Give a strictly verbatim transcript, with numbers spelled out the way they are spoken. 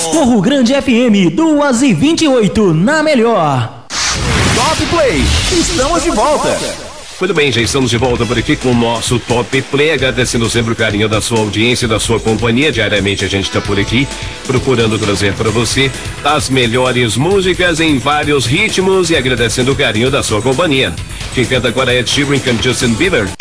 Morro Grande F M, duas e vinte e oito, na melhor. Top Play, estamos de volta. Muito bem, já estamos de volta por aqui com o nosso Top Play, agradecendo sempre o carinho da sua audiência, da sua companhia. Diariamente a gente está por aqui procurando trazer para você as melhores músicas em vários ritmos e agradecendo o carinho da sua companhia. Quem canta agora é Ed Sheeran com Justin Bieber.